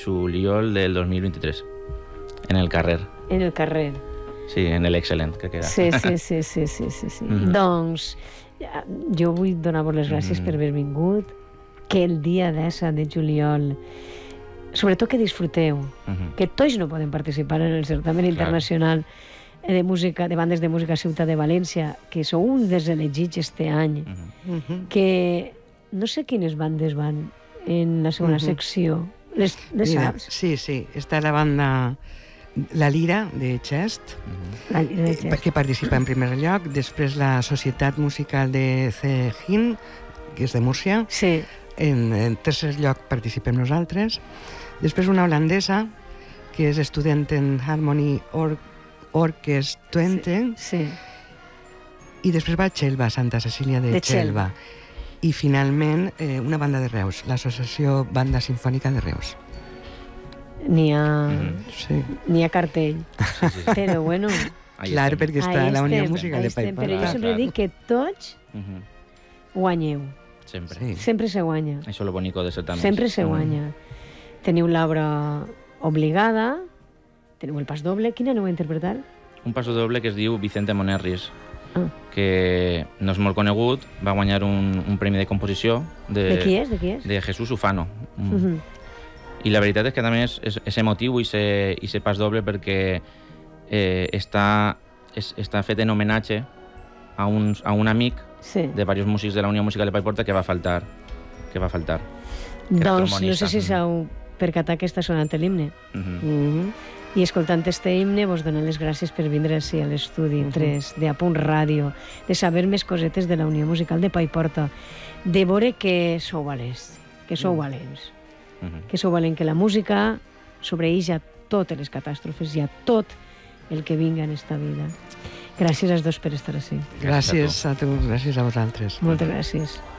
juliol del 2023, en el carrer. En el carrer. Sí, en el Excel·lent, que queda. Sí. Doncs jo vull donar-vos les gràcies per haver vingut, que el dia 10 de juliol, sobretot que disfruteu, que tots no poden participar en el certamen internacional de música, de bandes de música Ciutat de València, que sou un dels elegits este any, que no sé quines bandes van en la segona secció. Les saps? Sí, està la banda La Lira, de Chest, que participa en primer lloc, després la Societat Musical de Cejín, que és de Múrcia, en tercer lloc participem nosaltres, després una holandesa, que és estudiant en Harmony Orchestra, i després va Xelva, Santa Cecília de Xelva. I finalment una banda de Reus, l'Associació Banda Simfònica de Reus. N'hi ha cartell. Però bueno... Clar, perquè està la Unió Musical de Paiporta. Però jo sempre dic que tots guanyeu. Sempre. Sempre se guanya. Això és lo bonico de certamen. Sempre se guanya. Teniu l'obra obligada, teniu el pas doble. Quina aneu a interpretar? Un paso doble que es diu Vicente Monerris, que no és molt conegut, va guanyar un premi de composició. De qui és? De Jesús Ufano. I la veritat és que també és emotiu i se pas doble perquè està fet en homenatge a un amic de diversos músics de la Unió Musical de Paiporta que va faltar. Doncs no sé si s'heu percatat que està sonant l'himne. I escoltant este himne vos donen les gràcies per vindre ací a l'estudi 3 de A Punt Ràdio, de saber més cosetes de la Unió Musical de Paiporta, de veure que sou valents, que sou valents, que la música sobreïix a totes les catàstrofes i a tot el que vinga en esta vida. Gràcies als dos per estar ací. Gràcies a tu, gràcies a vosaltres. Moltes gràcies.